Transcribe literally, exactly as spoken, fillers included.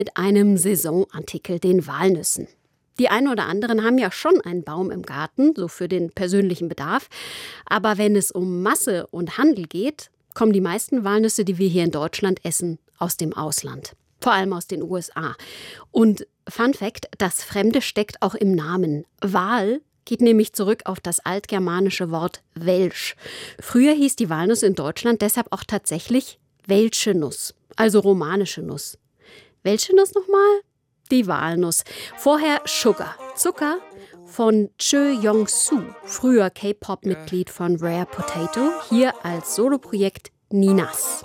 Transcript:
mit einem Saisonartikel, den Walnüssen. Die einen oder anderen haben ja schon einen Baum im Garten, so für den persönlichen Bedarf. Aber wenn es um Masse und Handel geht, kommen die meisten Walnüsse, die wir hier in Deutschland essen, aus dem Ausland. Vor allem aus den U S A. Und Fun Fact, das Fremde steckt auch im Namen. Wal geht nämlich zurück auf das altgermanische Wort Welsch. Früher hieß die Walnuss in Deutschland deshalb auch tatsächlich Welsche Nuss, also romanische Nuss. Welche Nuss nochmal? Die Walnuss. Vorher Sugar, Zucker von Choi Yong-soo, früher K-Pop-Mitglied von Rare Potato, hier als Soloprojekt Ninas.